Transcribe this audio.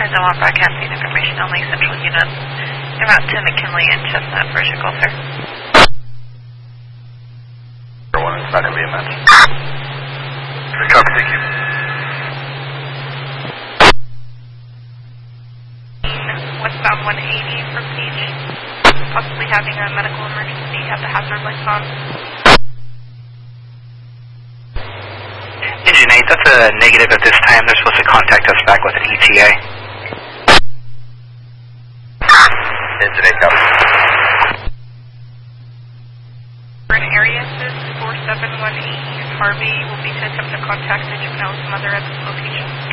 California, Zone 1 broadcasting information only. Central units en route to McKinley and Chestnut for Chicago, sir. One, it's not going to be a match. Copy, thank you. Westbound 180 for Peach, possibly having a medical emergency at the hazard lights on. Engine 8, that's a negative at this time. They're supposed to contact us back with an ETA. Engine 8, copy. For an area assist, 4718 Harvey will be to attempt to contact the juvenile's mother at this location.